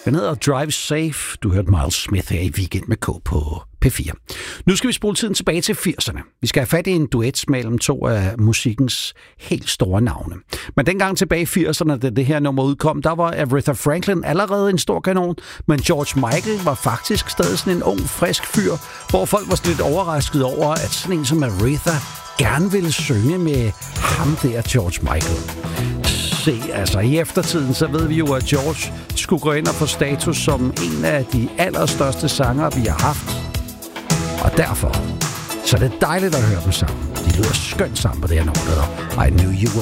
Den hedder Drive Safe. Du hørte Miles Smith her i Weekend med K på P4. Nu skal vi spole tiden tilbage til 80'erne. Vi skal have fat i en duet mellem to af musikkens helt store navne. Men dengang tilbage i 80'erne, da det her nummer udkom, der var Aretha Franklin allerede en stor kanon, men George Michael var faktisk stadig sådan en ung, frisk fyr, hvor folk var lidt overrasket over, at sådan en som Aretha gerne ville synge med ham der, George Michael. Se, altså i eftertiden, så ved vi jo, at George skulle gå ind og få status som en af de allerstørste sangere, vi har haft. Og derfor, så er det dejligt at høre dem sammen. De lyder skønt sammen på det her nummer, der hedder I Knew You Were